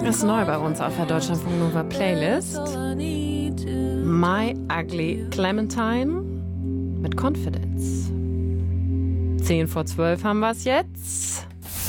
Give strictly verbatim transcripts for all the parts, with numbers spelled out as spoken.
Ist neu bei uns auf der Deutschlandfunk Nova Playlist. My Ugly Clementine mit Confidence. Zehn vor zwölf haben wir es jetzt.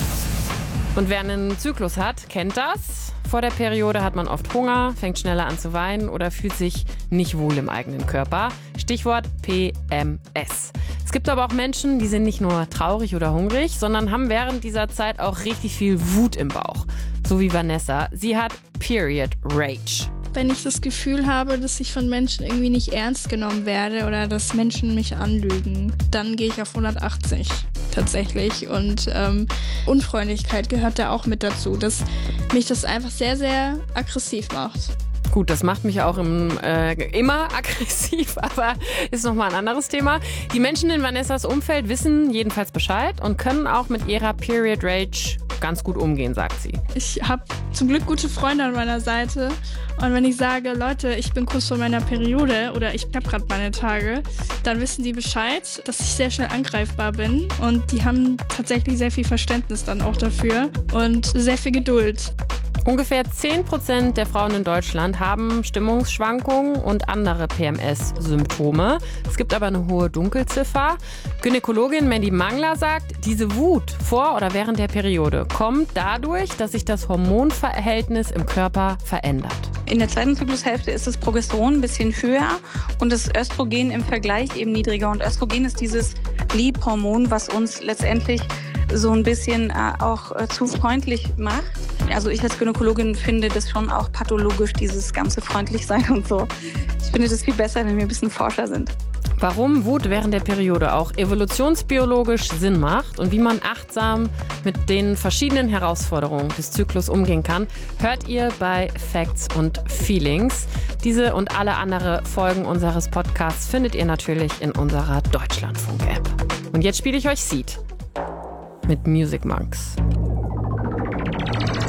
Und wer einen Zyklus hat, kennt das. Vor der Periode hat man oft Hunger, fängt schneller an zu weinen oder fühlt sich nicht wohl im eigenen Körper. Stichwort P M S. Es gibt aber auch Menschen, die sind nicht nur traurig oder hungrig, sondern haben während dieser Zeit auch richtig viel Wut im Bauch. So wie Vanessa. Sie hat Period Rage. Wenn ich das Gefühl habe, dass ich von Menschen irgendwie nicht ernst genommen werde oder dass Menschen mich anlügen, dann gehe ich auf hundertachtzig tatsächlich. Und ähm, Unfreundlichkeit gehört da auch mit dazu, dass mich das einfach sehr, sehr aggressiv macht. Gut, das macht mich auch im, äh, immer aggressiv, aber ist nochmal ein anderes Thema. Die Menschen in Vanessas Umfeld wissen jedenfalls Bescheid und können auch mit ihrer Period Rage ganz gut umgehen, sagt sie. Ich habe zum Glück gute Freunde an meiner Seite. Und wenn ich sage, Leute, ich bin kurz vor meiner Periode oder ich habe gerade meine Tage, dann wissen die Bescheid, dass ich sehr schnell angreifbar bin. Und die haben tatsächlich sehr viel Verständnis dann auch dafür und sehr viel Geduld. Ungefähr zehn Prozent der Frauen in Deutschland haben Stimmungsschwankungen und andere P M S-Symptome. Es gibt aber eine hohe Dunkelziffer. Gynäkologin Mandy Mangler sagt, diese Wut vor oder während der Periode kommt dadurch, dass sich das Hormonverhältnis im Körper verändert. In der zweiten Zyklushälfte ist das Progesteron ein bisschen höher und das Östrogen im Vergleich eben niedriger. Und Östrogen ist dieses Liebhormon, was uns letztendlich so ein bisschen äh, auch äh, zu freundlich macht. Also ich als Gynäkologin finde das schon auch pathologisch, dieses ganze Freundlichsein und so. Ich finde das viel besser, wenn wir ein bisschen forscher sind. Warum Wut während der Periode auch evolutionsbiologisch Sinn macht und wie man achtsam mit den verschiedenen Herausforderungen des Zyklus umgehen kann, hört ihr bei Facts und Feelings. Diese und alle anderen Folgen unseres Podcasts findet ihr natürlich in unserer Deutschlandfunk-App. Und jetzt spiele ich euch Seed mit Music Monks.